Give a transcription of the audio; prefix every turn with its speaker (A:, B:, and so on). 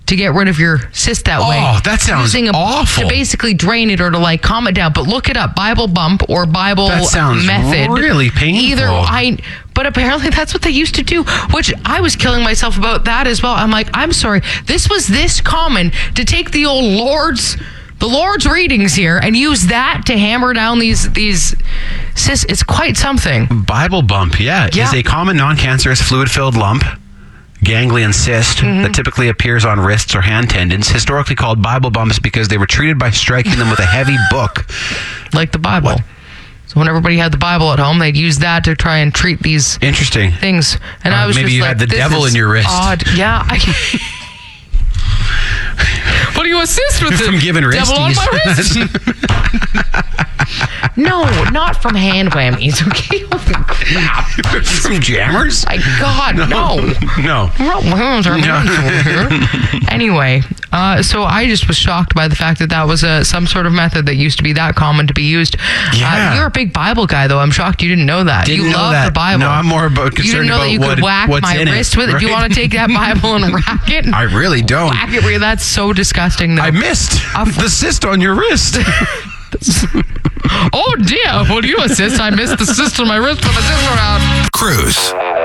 A: to get rid of your cyst that way.
B: Oh, that sounds awful.
A: To basically drain it or to like calm it down. But look it up, Bible bump or Bible
B: That sounds
A: method.
B: really painful.
A: But apparently that's what they used to do, which I was killing myself about that as well. I'm like, I'm sorry, this was this common to take the old Lord's readings here and use that to hammer down these cysts. It's quite something.
B: Bible bump, is a common non-cancerous fluid-filled lump, ganglion cyst, that typically appears on wrists or hand tendons, historically called Bible bumps because they were treated by striking them with a heavy book.
A: Like the Bible.
B: What?
A: So when everybody had the Bible at home, they'd use that to try and treat these
B: interesting
A: things. And I was
B: maybe
A: just
B: you
A: like,
B: had the
A: this
B: devil
A: is
B: in your wrist.
A: Odd. Yeah. What do you assist with?
B: From giving
A: devil on my wrist? No, not from hand whammies. Okay. Crap.
B: From jammers?
A: My God, no.
B: No.
A: Anyway, so I just was shocked by the fact that was some sort of method that used to be that common to be used.
B: Yeah.
A: You're a big Bible guy, though. I'm shocked you didn't know that.
B: Didn't
A: you
B: know
A: love
B: that.
A: the Bible.
B: No, I'm more about concerned
A: you didn't know
B: about
A: that you could whack
B: what's
A: my
B: in
A: wrist
B: it,
A: with it.
B: right?
A: Do you want to take that Bible and rack it?
B: I really don't.
A: Whack it. That's so disgusting, though.
B: I missed the cyst on your wrist.
A: Oh, dear. Will you assist? I missed the cyst on my wrist with a scissor out.
C: Cruise.